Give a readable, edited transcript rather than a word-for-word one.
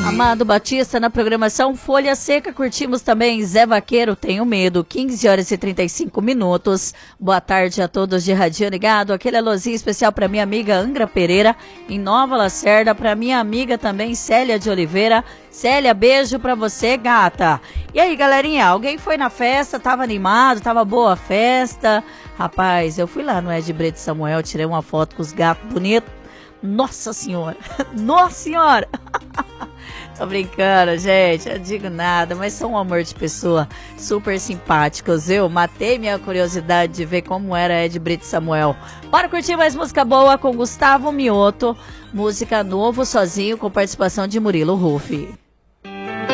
Amado Batista na programação Folha Seca. Curtimos também Zé Vaqueiro, Tenho Medo, 15 horas e 35 minutos. Boa tarde a todos de Radinho Ligado. Aquele alôzinho especial para minha amiga Angra Pereira, em Nova Lacerda. Para minha amiga também Célia de Oliveira. Célia, beijo pra você, gata. E aí, galerinha, alguém foi na festa? Tava animado? Tava boa a festa? Rapaz, eu fui lá no Ed Brito Samuel, tirei uma foto com os gatos bonitos. Nossa senhora, nossa senhora. Tô brincando, gente, eu digo nada, mas são um amor de pessoa, super simpáticos. Eu matei minha curiosidade de ver como era Ed Brito Samuel. Bora curtir mais música boa com Gustavo Mioto, música Novo Sozinho, com participação de Murilo Ruffi.